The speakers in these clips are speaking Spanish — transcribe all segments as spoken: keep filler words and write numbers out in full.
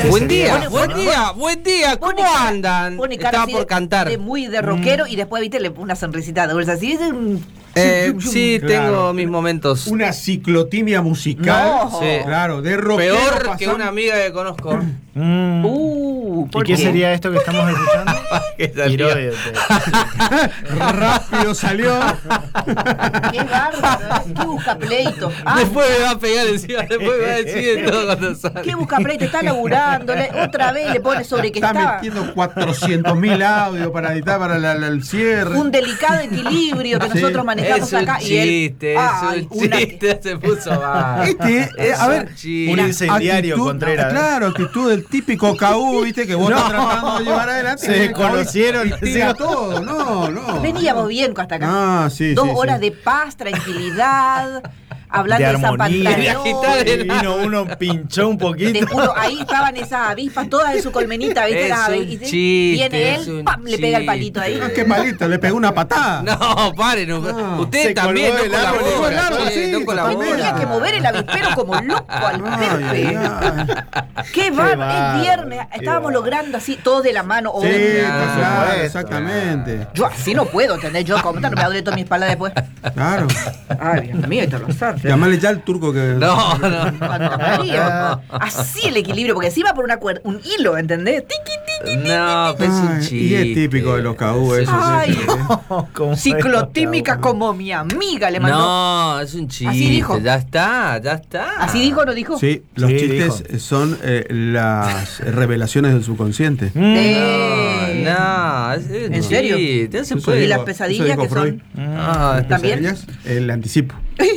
Buen día, Pone- buen pone- día, buen día, ¿cómo pone cara- andan? Pone cara Estaba así por de- cantar. de muy de rockero y después, viste, le pone una sonrisita de bolsa. Así es un... Eh, sí, Claro. tengo mis momentos. Una ciclotimia musical. No. Sí. Claro, de rockero Peor que pasando- una amiga que conozco. Mm. Uh, ¿Y ¿por qué qué? sería esto que estamos escuchando? Que salió. Tiroides. Rápido salió. Qué bárbaro, ¿eh? Qué busca pleito. Ah, Después me va a pegar encima, después me va a decir de todo cuando sale. qué busca pleito, está laburando, le- otra vez le pone sobre que Está estaba. metiendo cuatrocientos mil audios para editar para la- la- el cierre. Un delicado equilibrio que Sí. nosotros manejamos Es un acá. y él, chiste, ay, es un una- chiste, se puso mal. Este, eh, Es a un ver, chiste. un incendiario, actitud- Contreras. Claro, actitud del típico K U, viste, que vos No. estás tratando de llevar adelante. Se y el K U conocieron, y tira todo. No, no. Veníamos bien hasta acá. Ah, sí, Dos sí, horas sí. de paz, tranquilidad, hablando De de, San armonía. De agitar Pantaleón. el- Vino uno, pinchó un Te poquito. juro, ahí estaban esas avispas todas en su colmenita, ¿viste? Es Las un avis- y- chiste, viene es él, un ¡pam! Le pega el chiste. palito ahí. Ah, qué malito, le pegó una patada. No, paren. No. Ustedes Se también colgó no del árbol, colaboran. colgó del árbol, che, sí, no Y colaboran. tenía que mover el avispero como loco al Ay, ay, Pepe. ay. Qué bárbaro, bárbaro, es viernes, qué estábamos bárbaro. logrando así, todos de la mano. Sí, obvio. Claro, claro, supuesto. exactamente. Yo así no puedo, ¿entendés? Yo como no me duele toda mi espalda después. Claro. Ay, Dios mío, esto lo sabe. Llamale ya al turco que. No, no, no. Ave María. Así el equilibrio, porque encima por una cuerda, un hilo, ¿entendés? Tiqui, tiqui. No, pues es un Ay, chiste. y es típico de los K U eso. Ay, sí, sí, sí. ¿Cómo ciclotímica fue? como mi amiga le mandó. No, es un chiste. Así dijo. Ya está, ya está. ¿Así dijo o no dijo? Sí, los Sí, chistes dijo. son eh, las revelaciones del subconsciente. Mm. Eh, No, es un ¿En chiste, serio? No se Eso puede. ¿Y dijo- las pesadillas eso dijo que son? Freud. Ah, Las ¿También? pesadillas, el anticipo.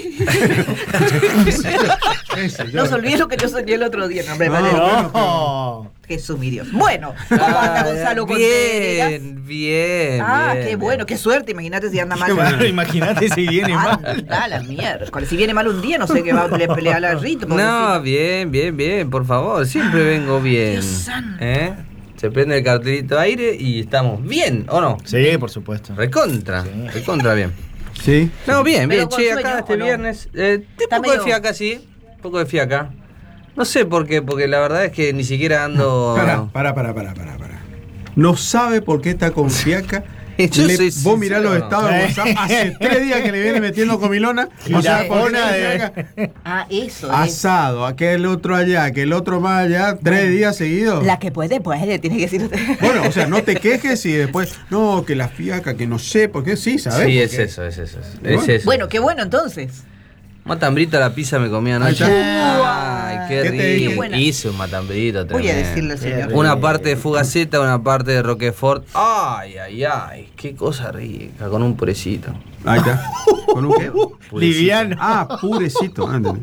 No se olvide lo que yo soñé el otro día, no, hombre, No. vale. No. Jesús mi Dios. Bueno, ¿cómo anda Gonzalo Contreras? Bien, bien. Ah, bien, qué bien. bueno, qué suerte, imagínate si anda mal. Claro, imagínate si viene mal. Anda la miércoles. Si viene mal un día, no sé qué va a pele- pelear al rito. No, bien, bien, bien, por favor. Siempre vengo bien. Dios santo. ¿Eh? Se prende el cartelito de aire y estamos bien, ¿o no? Sí, por supuesto. Recontra, Sí. recontra bien. Sí. No, bien, Pero bien. con Che, sueño, acá ¿o este no? viernes. Eh, un Está poco de medio- fiaca, sí. Un poco de fiaca. No sé por qué, porque la verdad es que ni siquiera ando. Pará, pará, pará, pará, pará, pará. No sabe por qué está con fiaca. Yo Le- soy vos mirás los sincero. estados de WhatsApp. Hace tres días que le viene metiendo comilona. No sabe por qué Girafona tiene de- fiaca. Ah, eso es. Asado, aquel otro allá, aquel otro más allá, tres días seguidos. La que puede, puede, tiene que decir. Bueno, o sea, no te quejes y después, no, que la fiaca, que no sé, porque sí, ¿sabes? Sí, es Porque- eso, es eso. Es, Bueno. es eso. Bueno, qué bueno entonces. Matambrito a la pizza me comí anoche. Ahí Ay, qué ¿Qué te rico. dije? Qué buena. Hice un matambrito Voy a tremendo. decirle al señor. Una parte de fugaceta, una parte de roquefort. Ay, ay, ay. Qué cosa rica. Con un purecito. Ahí está. ¿Con un qué? Purecito. Liviano. Ah, purecito, ándale.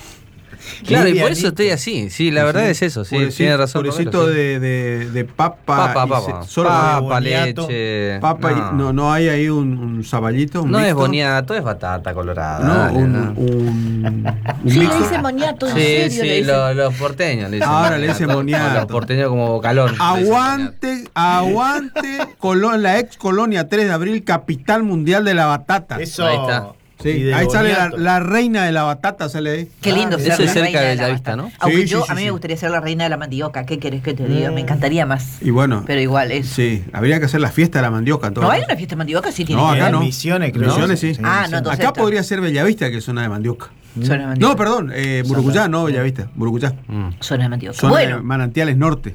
Claro, y por Livianito. eso estoy así. Sí, la verdad es eso. Sí, Purecito- tiene razón. Purecito Romero, sí. de, de, de papa. Papa, y papa. se- solo Papa, boniato. leche. papa y- no, no hay ahí un, un saballito. Un No es mixto? boniato, es batata colorada. No, dale, un, no. un, un Sí, le mixto. dice moñato, en Sí, serio. le sí, dice. lo- los porteños le dicen. Ahora le dicen boniato. Los porteños como bocalón. le dicen boniato. Aguante, aguante Colón, la ex colonia tres de abril, capital mundial de la batata. Eso. Ahí está. Y Sí, de ahí sale la, boniato. la reina de la batata, sale ahí. Qué lindo Ah, ser eso la es cerca reina de de la Bellavista, batata. ¿no? Aunque Sí, yo, sí, a mí sí, me sí. gustaría ser la reina de la mandioca. ¿Qué querés que te diga? Me encantaría más. Y bueno, Pero igual es. sí, habría que hacer la fiesta de la mandioca. en todo ¿No hay caso. una fiesta de mandioca? Sí, tiene No, que acá En no. Misiones, creo. Misiones, sí. Ah, no, entonces- Acá está. podría ser Bellavista, que es zona de mandioca. Zona de mandioca. No, perdón, eh, Murucuyá, no Bellavista, Murucuyá. Mm. Zona de mandioca. Zona de Bueno, Manantiales Norte.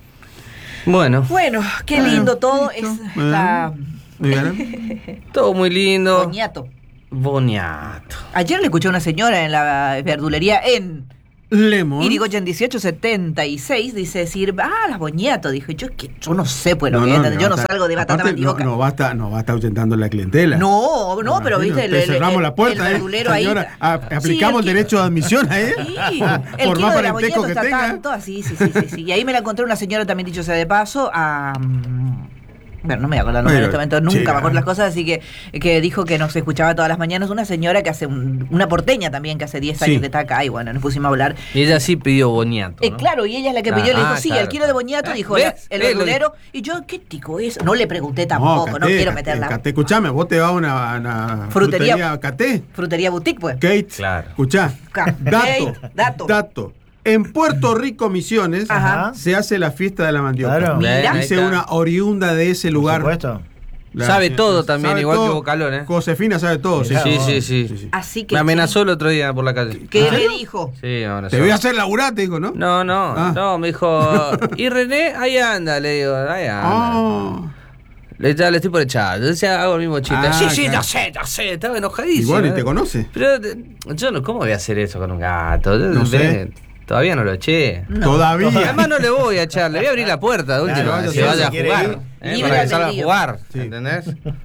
Bueno, bueno, qué lindo todo. Es Bueno. la Muy bien. todo muy lindo. boñato. Boniato. Ayer le escuché a una señora en la verdulería en Lemon. Irigoyen dieciocho setenta y seis, dice decir, ah, las boñato. Dije, yo, que, yo no sé, pues lo No, que no, es, no yo no basta- salgo de batata aparte, mandioca. No, no basta, no basta ahuyentando la clientela. No, no, pero Imagino, viste, te cerramos el, la puerta, el ¿eh? verdulero ahí. Señora, a- Sí, aplicamos el el kilo- derecho de admisión, ¿eh? Sí, el Por kilo más de la parentesco boñato que está tenga. tanto, así, sí, sí, sí, sí. Y ahí me la encontré una señora, también dicho sea de paso, a... mm, bueno, no me voy a acordar el nombre en Pero, este momento, nunca chica. me acuerdo las cosas, así que, que dijo que nos escuchaba todas las mañanas una señora que hace, un- una porteña también, que hace diez años Sí. que está acá, y bueno, nos pusimos a hablar. Y ella sí pidió boniato. Eh, ¿no? claro, y ella es la que Ah, pidió, le dijo, ah, sí, claro, el kilo de claro. boñato, Ah, dijo ¿ves? la- el ¿Ves? Lo verdulero, y yo, ¿qué tico es? No le pregunté tampoco, no, Caté, quiero Caté, meterla. Caté, escuchame, vos te vas a una, una Frutería. Caté. Frutería boutique, pues. Kate, Claro. escuchá, Ca- dato, Kate, dato. dato. En Puerto Rico, Misiones, Ajá. se hace la fiesta de la mandioca. Claro. Mira. Ahí Dice está. una oriunda de ese Por lugar. supuesto. La- Sabe todo también, sabe igual todo. que Bocalón, ¿eh? Josefina sabe todo. Sí, Mirá Sí, vos. sí, sí, Sí, sí. Así que. Me amenazó el otro día por la calle. ¿Qué ¿Ah? le dijo? Sí, me amenazó. Te voy a hacer laburar, te digo, ¿no? No, no, Ah. no, me dijo, ¿y René? Ahí anda, le digo, ahí anda. Ah. Le, ya le estoy por echar, yo decía, hago el mismo chiste. Ah, sí, sí, claro. ya sé, ya sé, estaba Y enojadísimo. bueno, y ¿eh? te conoce. Pero eh, yo no, ¿cómo voy a hacer eso con un gato? Yo- No sé. ve, Todavía no lo eché. Todavía. Además no le voy a echar, le voy a abrir la puerta de última, Claro, que vaya, se vaya a si quiere jugar. ir. ¿eh? Libre Para que salga a albedrío. jugar, Sí. ¿entendés?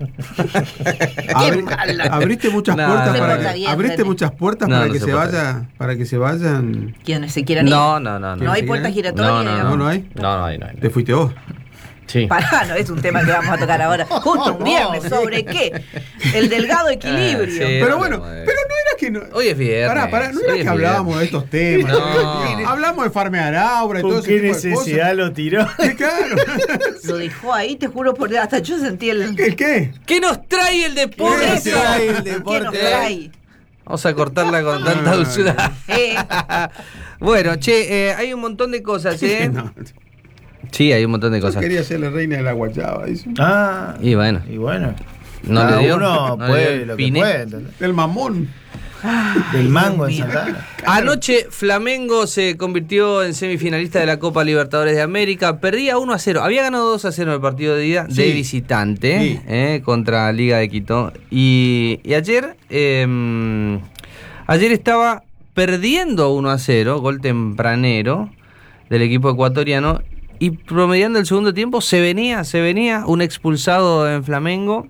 Abri- mala. abriste muchas No, puertas no, para no. que, Se porta bien, abriste René. muchas puertas No, para no que se se porta vaya, para que se vayan. Quienes se quieran ir. No, no, no. No hay ¿Se puerta quieren? giratoria. No, no, digamos. No, no hay. No, no hay, no hay. Te fuiste vos. Sí. Pará, no es un tema que vamos a tocar ahora. Justo un viernes. ¿Sobre qué? El delgado equilibrio. Ah, sí. Pero no, bueno, no, eh. pero no era que no. Hoy es viernes. Pará, pará, no hoy era es que hablábamos de estos temas. No. Hablamos de farmear aura y todo ¿Con ese qué tipo de necesidad cosas. lo tiró? Sí, claro. Lo dejó ahí, te juro por Dios. Hasta yo sentí el. ¿El qué? ¿Qué nos trae el deporte? ¿Qué nos trae el ¿Qué nos deporte? trae? Vamos a cortarla con tanta dulzura. Eh, Bueno, che, eh, hay un montón de cosas, ¿eh? No, Sí, hay un montón de yo cosas. quería ser la reina de la guayaba, dice. Ah, Y bueno, y bueno. no Cada le dio. uno no le puede dio el lo que piné. puede. ¿entendés? El mamón. Del mango en Dios mío. Santana. Anoche Flamengo se convirtió en semifinalista de la Copa Libertadores de América. Perdía uno a cero. Había ganado dos a cero en el partido de ida Sí. de visitante Sí. eh, contra Liga de Quito. Y, y ayer, eh, ayer estaba perdiendo uno a cero, gol tempranero del equipo ecuatoriano. Y promediando el segundo tiempo se venía, se venía un expulsado en Flamengo.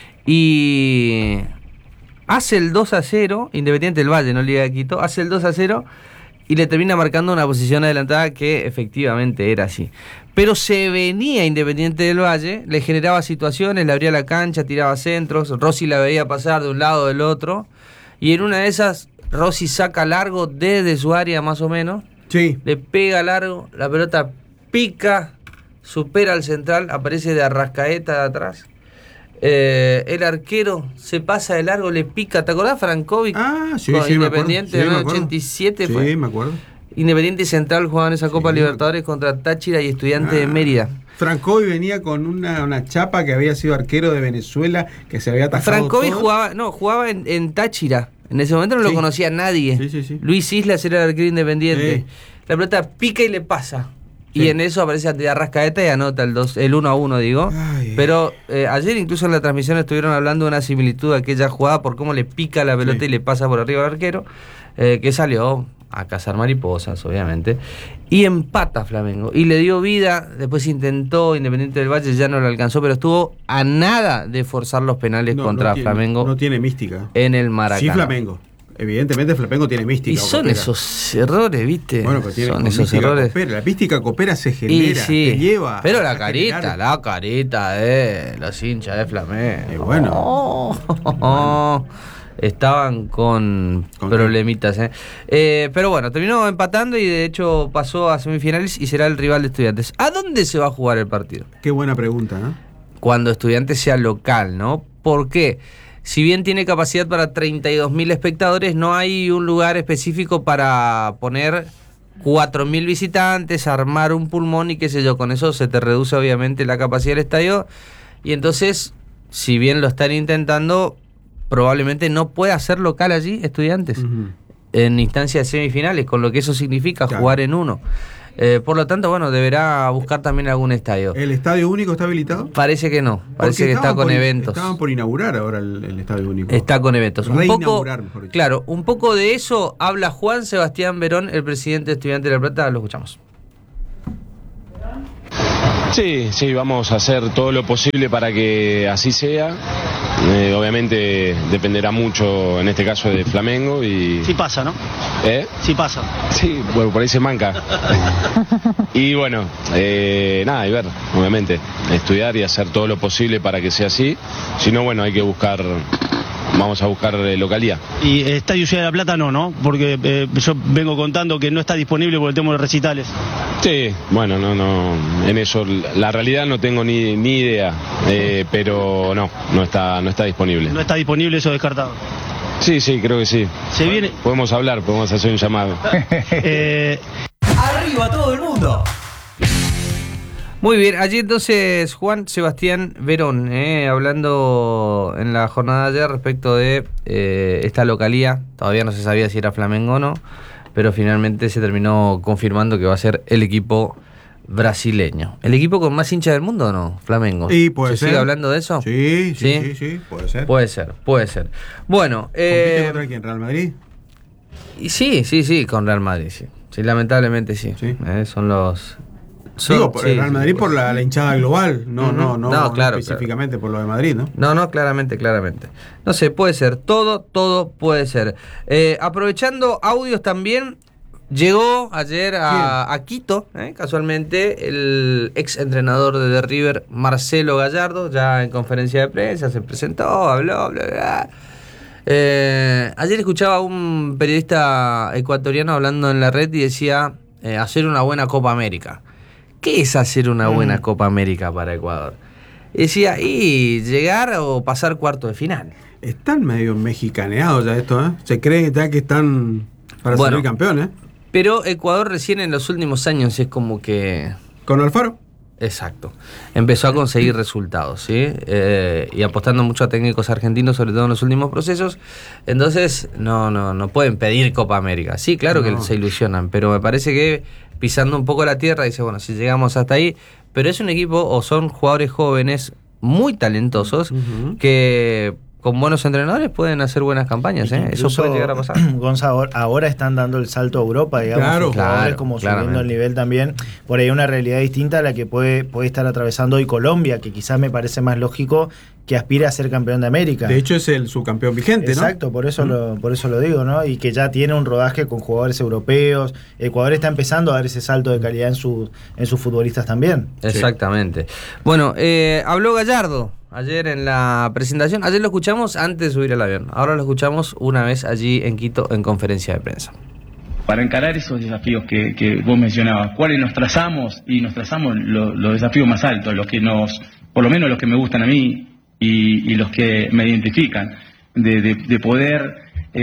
Y hace el dos a cero, Independiente del Valle, no Liga de Quito, hace el dos a cero y le termina marcando una posición adelantada que efectivamente era así. Pero se venía Independiente del Valle, le generaba situaciones, le abría la cancha, tiraba centros, Rossi la veía pasar de un lado del otro, y en una de esas Rossi saca largo desde su área más o menos, Sí. le pega largo, la pelota pica, supera al central, aparece de Arrascaeta de atrás. Eh, el arquero se pasa de largo, le pica. ¿Te acordás, Frankovic? Ah, sí, Con sí, me acuerdo. Independiente Sí, en me el acuerdo. ochenta y siete Sí, fue. me acuerdo. Independiente y Central jugaban esa Copa Sí, Libertadores contra Táchira y Estudiantes de Ah. Mérida. Francovi venía con una, una chapa que había sido arquero de Venezuela, que se había atajado Frankovic todo. jugaba, no, jugaba en, en Táchira. En ese momento no lo Sí. conocía nadie. Sí, sí, sí. Luis Islas era el arquero Independiente. Sí. La pelota pica y le pasa. Sí. Y en eso aparece de Arrascaeta y anota el dos, el uno a uno, digo. Ay. Pero eh, ayer incluso en la transmisión estuvieron hablando de una similitud a aquella jugada por cómo le pica la pelota Sí. y le pasa por arriba al arquero, eh, que salió a cazar mariposas, obviamente, y empata Flamengo. Y le dio vida, después intentó, Independiente del Valle ya no lo alcanzó, pero estuvo a nada de forzar los penales No, contra no tiene- Flamengo No tiene mística. en el Maracaná. Sí, Flamengo. Evidentemente Flamengo tiene mística. Y son coopera. esos errores, ¿viste? Bueno, pero tiene son con esos mística errores. coopera. La mística coopera se Y genera, sí, te lleva. pero a- la a carita, generar- la carita de los hinchas de Flamengo. Y bueno. Oh, estaban con, ¿Con problemitas, ¿eh? Eh, Pero bueno, terminó empatando y de hecho pasó a semifinales y será el rival de Estudiantes. ¿A dónde se va a jugar el partido? Qué buena pregunta, ¿no? Cuando Estudiantes sea local, ¿no? ¿Por qué? Si bien tiene capacidad para treinta y dos mil espectadores, no hay un lugar específico para poner cuatro mil visitantes, armar un pulmón y qué sé yo. Con eso se te reduce obviamente la capacidad del estadio. Y entonces, si bien lo están intentando, probablemente no pueda ser local allí Estudiantes Ujú. en instancias semifinales, con lo que eso significa Claro. jugar en uno. Eh, por lo tanto, bueno, deberá buscar también algún estadio. ¿El estadio único está habilitado? Parece que no, parece Porque que está estaban con por- eventos. Estaban por inaugurar ahora el, el estadio único. Está con eventos. Un poco, Reinaugurar, mejor dicho. claro, un poco de eso habla Juan Sebastián Verón, el presidente de Estudiantes de La Plata. Lo escuchamos. Sí, sí, vamos a hacer todo lo posible para que así sea. Eh, obviamente dependerá mucho, en este caso, de Flamengo y... Sí pasa, ¿no? ¿Eh? Sí pasa. Sí, bueno, por ahí se manca. Y bueno, eh, nada, y ver, obviamente, estudiar y hacer todo lo posible para que sea así. Si no, bueno, hay que buscar, vamos a buscar eh, localidad. Y Estadio Ciudad de la Plata no, ¿no? Porque eh, yo vengo contando que no está disponible por el tema de los recitales. Sí, bueno, no, no, en eso la realidad no tengo ni, ni idea, eh, pero no, no está, no está disponible. No está disponible, eso descartado. Sí, sí, creo que sí. Se viene. Podemos hablar, podemos hacer un llamado. eh, Arriba todo el mundo. Muy bien, allí entonces Juan Sebastián Verón, eh, hablando en la jornada de ayer respecto de eh, esta localía. Todavía no se sabía si era Flamengo o no, pero finalmente se terminó confirmando que va a ser el equipo brasileño. ¿El equipo con más hinchas del mundo o no? Flamengo. Y puede ¿Se ser. sigue hablando de eso? Sí, sí, ¿Sí? sí, sí, puede ser. Puede ser, puede ser. Bueno, ¿Compite eh, contra quién? ¿Real Madrid? y sí, sí, sí, con Real Madrid, sí. Sí, lamentablemente sí. Sí. Eh, son los... son- Digo, por sí, el Real sí, Madrid sí. por la, la hinchada global, no, Ujú. no, no, No, no claro, específicamente por lo de Madrid, ¿no? No, no, claramente, claramente. No sé, puede ser. Todo, todo puede ser. Eh, aprovechando audios también, llegó ayer a, a Quito, eh, casualmente, el ex entrenador de The River, Marcelo Gallardo, ya en conferencia de prensa, se presentó, habló, bla, bla. Eh, ayer escuchaba a un periodista ecuatoriano hablando en la red y decía eh, hacer una buena Copa América. ¿Qué es hacer una buena Mm. Copa América para Ecuador? Decía, y llegar o pasar cuarto de final. Están medio mexicaneados ya esto, ¿eh? Se creen ya que están para Bueno. salir campeones. Pero Ecuador recién en los últimos años es como que... Con Alfaro. Exacto. Empezó a conseguir resultados, ¿sí? Eh, y apostando mucho a técnicos argentinos, sobre todo en los últimos procesos. Entonces, no, no, no pueden pedir Copa América. Sí, claro No. que se ilusionan, pero me parece que pisando un poco la tierra, dice, bueno, si llegamos hasta ahí, pero es un equipo o son jugadores jóvenes muy talentosos Ujú. que con buenos entrenadores pueden hacer buenas campañas, Y que ¿eh? Eso incluso, puede llegar a pasar. Gonza, ahora- ahora están dando el salto a Europa, digamos, Claro, sus jugadores claro, como claramente. subiendo el nivel también. Por ahí una realidad distinta a la que puede, puede estar atravesando hoy Colombia, que quizás me parece más lógico que aspire a ser campeón de América. De hecho, es el subcampeón vigente, ¿no? Exacto, por eso lo, por eso lo digo, ¿no? Y que ya tiene un rodaje con jugadores europeos. Ecuador está empezando a dar ese salto de calidad en sus en sus futbolistas también. Exactamente. Bueno, eh, habló Gallardo ayer en la presentación. Ayer lo escuchamos antes de subir al avión. Ahora lo escuchamos una vez allí en Quito en conferencia de prensa. Para encarar esos desafíos que, que vos mencionabas, ¿cuáles nos trazamos? Y nos trazamos lo- los desafíos más altos, los que nos, por lo menos los que me gustan a mí y, y los que me identifican, de, de, de poder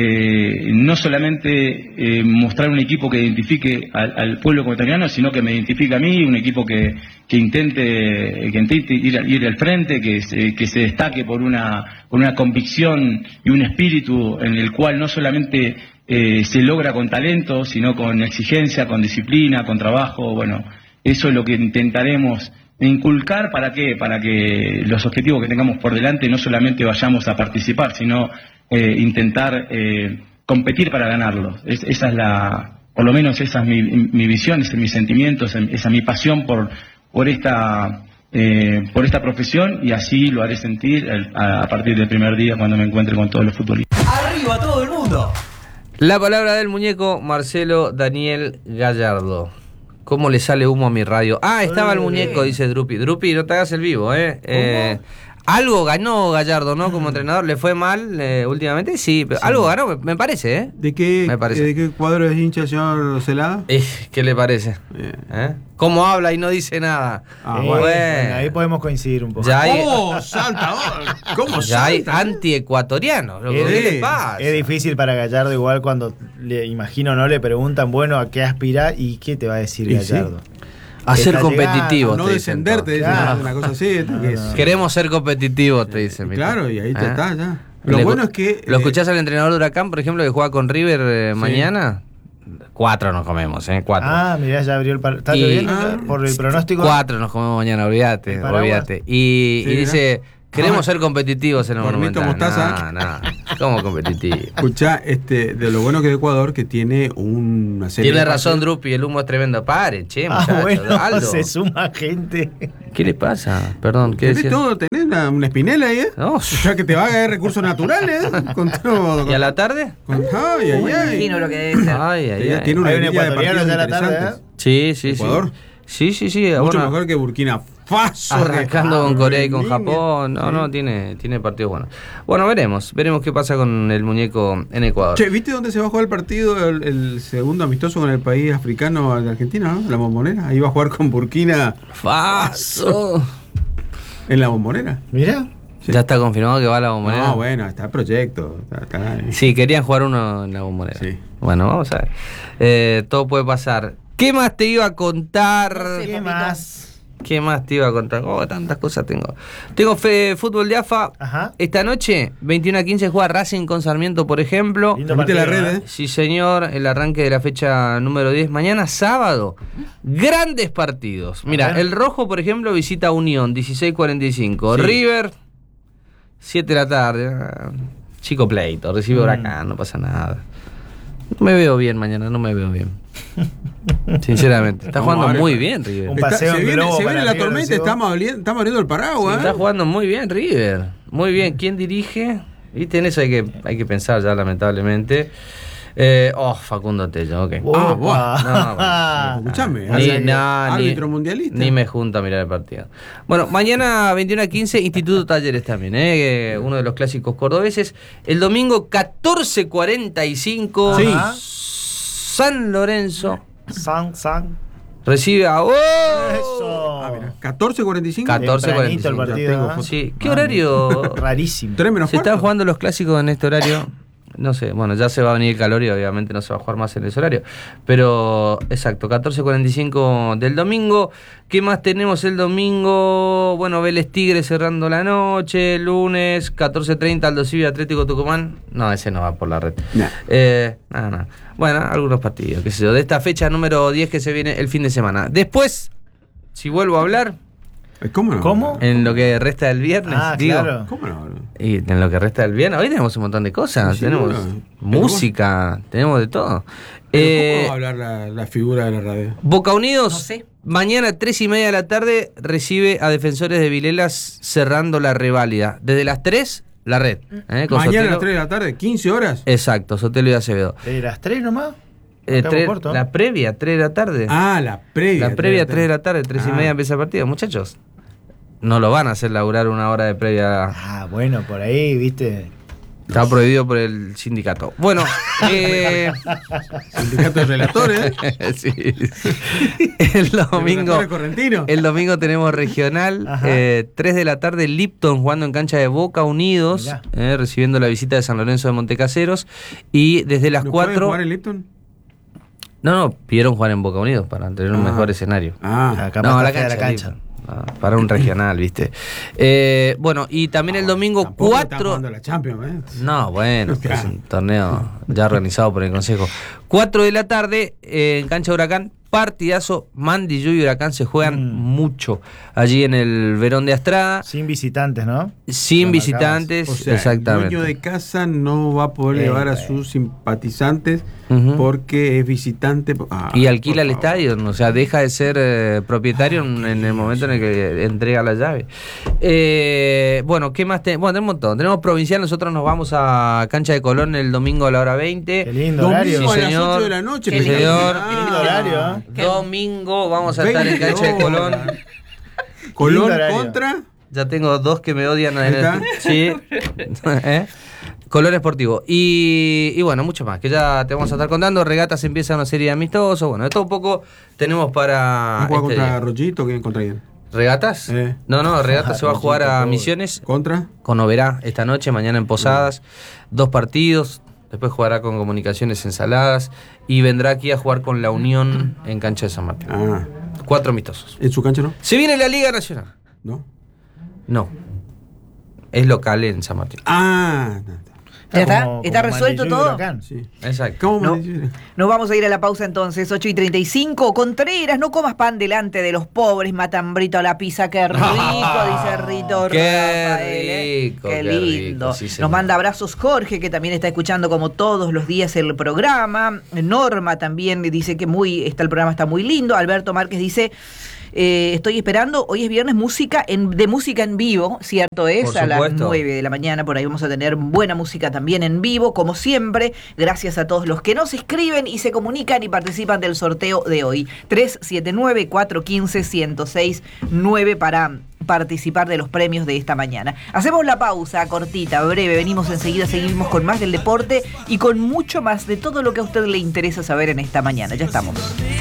eh, no solamente eh, mostrar un equipo que identifique al, al pueblo ecuatoriano, sino que me identifique a mí, un equipo que, que intente, que intente ir, ir al frente, que se, que se destaque por una, por una convicción y un espíritu en el cual no solamente eh, se logra con talento, sino con exigencia, con disciplina, con trabajo. Bueno, eso es lo que intentaremos inculcar. ¿Para qué? Para que los objetivos que tengamos por delante no solamente vayamos a participar, sino eh, intentar eh, competir para ganarlos. Es, esa es la, por lo menos esa es mi, mi visión, ese es mi sentimiento, esa, esa es mi pasión por, por esta eh, por esta profesión, y así lo haré sentir a, a partir del primer día cuando me encuentre con todos los futbolistas. Arriba todo el mundo. La palabra del muñeco Marcelo Daniel Gallardo. ¿Cómo le sale humo a mi radio? Ah, estaba el muñeco, dice Drupi. Drupi, no te hagas el vivo, ¿eh? eh algo ganó Gallardo, ¿no? Como entrenador, le fue mal eh, últimamente, sí, pero algo ganó, me, me parece, ¿eh? ¿De qué, Me parece. ¿De qué cuadro es hincha el señor Celada? Eh, ¿Qué le parece? Bien. ¿Eh? ¿Cómo habla y no dice nada? Ah, Eh, bueno. bueno, ahí podemos coincidir un poco. Ya hay, ¿Cómo salta? ¿Cómo ya hay salta? antiecuatorianos. loco, Es, ¿Qué Sí. le pasa? es difícil para Gallardo, igual cuando le imagino, ¿no? Le preguntan, bueno, ¿a qué aspira? ¿Y qué te va a decir Y sí. Gallardo? A ser Está competitivos. No te dicen descender, todos. te dicen Claro. una cosa así. que es- Queremos ser competitivos, te dicen. ¿viste? Claro, y ahí ya ¿Eh? está, ya. ¿Le Lo escu- bueno es que... ¿Lo eh, escuchás al entrenador de Huracán, por ejemplo, que juega con River eh, Sí. mañana? Cuatro nos comemos, ¿eh? Cuatro. Ah, mirá, ya abrió el par... ¿Está Y- lloviendo Ah. por el pronóstico? Cuatro nos comemos mañana, olvídate, ¿El paraguas? olvídate. Y, Sí, y dice, queremos Ah. ser competitivos en el Hornito Monumental. Mostaza. No, no, ¿cómo competitivo? Escuchá, este, de lo bueno que es Ecuador, que tiene una serie Tiene de razón, partidos- Drupi, el humo es tremendo. Pare, che, Ah, muchacho, bueno, Aldo. se suma gente. ¿Qué le pasa? Perdón, ¿qué Tenés decías? todo, tenés una, una espinela ahí, ¿eh? No. O sea, que te va a caer recursos naturales, ¿eh? Con todo. ¿Y a la tarde? con- ay, ay, Me ay. imagino lo que debe ser. Ay, ay, Ella ay. tiene una Hay un grilla de ecuatoriano partidos ya a la tarde, interesantes. Sí, sí, sí. Ecuador. Sí, sí, sí. Mucho bueno, mejor que Burkina Faso. arrancando con Corea y con Línea. Japón. No, Sí. no, tiene, tiene partidos buenos. Bueno, veremos. Veremos qué pasa con el muñeco en Ecuador. Che, ¿viste dónde se va a jugar el partido, el, el segundo amistoso con el país africano de Argentina, ¿no? La Bombonera. Ahí va a jugar con Burkina Faso. en la Bombonera. Mirá. Sí. Ya está confirmado que va a la Bombonera. No, bueno, está el proyecto. Está, está- Sí, querían jugar uno en la Bombonera. Sí. Bueno, vamos a ver. Eh, todo puede pasar. ¿Qué más te iba a contar? No sé, ¿Qué papito. más? ¿Qué más te iba a contar? Oh, tantas cosas tengo. Tengo fe, fútbol de A F A. Ajá. Esta noche, veintiuno a quince, juega Racing con Sarmiento, por ejemplo. Lindo Transmite la partido, red, ¿eh? ¿eh? Sí, señor, el arranque de la fecha número diez. Mañana sábado, grandes partidos. Mira, ver. el Rojo, por ejemplo, visita a Unión, dieciséis cuarenta y cinco. Sí. River, siete de la tarde. Ah, chico pleito, recibe Mm. Huracán, no pasa nada. No me veo bien mañana, no me veo bien. Sinceramente, está No, jugando ahora- muy bien River. Un Está- paseo se en viene, globo se para viene la River, tormenta, recibo. estamos abriendo, estamos abriendo el paraguas. Está ¿eh? jugando muy bien River. Muy bien. ¿Quién dirige? Viste, en eso hay que, hay que pensar ya, lamentablemente. Eh, oh, Facundo Tello, ok. Ah, Opa. No, bueno, Escuchame, Ni, árbitro- no, ni- árbitro mundialista. Ni me junta a mirar el partido. Bueno, mañana veintiuno a quince, Instituto Talleres también, ¿eh? Que uno de los clásicos cordobeses. El domingo catorce cuarenta y cinco, Sí. San Lorenzo San, san. recibe a... ¡Oh! Eso. Ah, mira, catorce cuarenta y cinco. catorce cuarenta y Tempranito el cinco. partido. Ya tengo ¿eh? foto. Sí. ¿Qué Ah, horario? Rarísimo. Tres menos Se están cuarto. jugando los clásicos en este horario. No sé, bueno, ya se va a venir el calor y obviamente no se va a jugar más en ese horario. Pero, exacto, catorce cuarenta y cinco del domingo. ¿Qué más tenemos el domingo? Bueno, Vélez Tigre cerrando la noche. Lunes, catorce treinta, Aldo Civi Atlético Tucumán. No, ese no va por la red. Nah. Eh, nada, nada. Bueno, algunos partidos, qué sé yo. De esta fecha número diez que se viene el fin de semana. Después, si vuelvo a hablar, ¿Cómo no? ¿Cómo? en lo que resta del viernes, Ah, digo. claro. ¿Cómo no? Y en lo que resta del viernes, hoy tenemos un montón de cosas. Sí, tenemos seguro. música, tenemos de todo. Pero Eh, ¿Cómo va a hablar la, la figura de la radio? Boca Unidos, No sé. mañana tres y media de la tarde recibe a Defensores de Vilelas cerrando la reválida. Desde las tres, la red. ¿eh? Con Mañana a Sotelo- las tres de la tarde, quince horas. Exacto, Sotelo y Acevedo. ¿De las tres nomás? Eh, Acabo tres- corto. la previa, tres de la tarde. Ah, la previa. la previa, tres de la tarde, tres y Ah. media empieza el partido. Muchachos, no lo van a hacer laburar una hora de previa. Ah, bueno, por ahí, viste. Está prohibido por el sindicato. Bueno, eh, Sindicato de relatores. ¿eh? sí, sí. El domingo, Relatores correntinos. el domingo tenemos regional, Ajá. eh, tres de la tarde, Lipton jugando en cancha de Boca Unidos, Mirá. eh, recibiendo la visita de San Lorenzo de Montecaseros. Y desde las ¿No pueden cuatro. jugar en Lipton? No, no, pidieron jugar en Boca Unidos para tener un Ah. mejor escenario. Ah, Acá No, más la está fea cancha, la cancha. Lipton. Ah, para un regional, viste. Eh, bueno, y también el domingo tampoco está cuatro. jugando la Champions, ¿eh? No, bueno, Claro. es un torneo ya organizado por el Consejo. cuatro de la tarde, eh, en cancha de Huracán, partidazo. Mandillú y Huracán se juegan Mm. mucho allí en el Verón de Astrada, Sin visitantes, ¿no? sin Lo visitantes. O sea, exactamente. el dueño de casa no va a poder Eh, llevar a eh. sus simpatizantes Ujú. porque es visitante. Ah, Y alquila el por favor. estadio, o sea, deja de ser eh, propietario en, en el momento en el que entrega la llave. Eh, bueno, ¿qué más tenemos? Bueno, tenemos un montón. Tenemos provincial, nosotros nos vamos a Cancha de Colón el domingo a la hora veinte. Qué lindo Domingo horario. Sí, a las señor. ocho de la noche. Sí, pero- señor. Ah, Qué lindo horario, ¿eh? Domingo vamos a estar en veinte Cancha de Colón. horas. Colón Lindo horario. contra. Ya tengo dos que me odian. En Ahí el, está. sí. ¿Eh? Color Esportivo. Y, y bueno, mucho más, que ya te vamos a estar contando. Regatas empieza una serie de amistosos. Bueno, de todo un poco tenemos para. ¿No juega este contra día. Rollito? ¿Quién contra quién? ¿Regatas? Eh. No, no, Regatas se va a jugar a Pobre. Misiones ¿Contra? con Oberá esta noche, mañana en Posadas. Dos partidos. Después jugará con Comunicaciones Ensaladas. Y vendrá aquí a jugar con La Unión en Cancha de San Martín. Ah, Cuatro amistosos. ¿en su cancha no? Se viene la Liga Nacional. ¿No? No. Es local en San Martín. Ah, no, no. ¿Ya está? como- ¿Está como resuelto Mandillú y todo? Huracán. Sí. Exacto. ¿Cómo No. me dice? Nos vamos a ir a la pausa entonces, ocho y treinta y cinco. Contreras, no comas pan delante de los pobres, matambrito a la pizza. Qué rico, dice Rito Qué Rafael, ¿eh? rico, Qué qué lindo. rico, sí, Nos señor. manda abrazos Jorge, que también está escuchando como todos los días el programa. Norma también dice que muy está el programa está muy lindo. Alberto Márquez dice... Eh, estoy esperando, hoy es viernes música en, de música en vivo, cierto es, Por a las supuesto. nueve de la mañana, por ahí vamos a tener buena música también en vivo, como siempre, gracias a todos los que nos escriben y se comunican y participan del sorteo de hoy. tres siete nueve, cuatro uno cinco, uno cero seis nueve para participar de los premios de esta mañana. Hacemos la pausa cortita, breve, venimos enseguida, seguimos con más del deporte y con mucho más de todo lo que a usted le interesa saber en esta mañana. Ya estamos.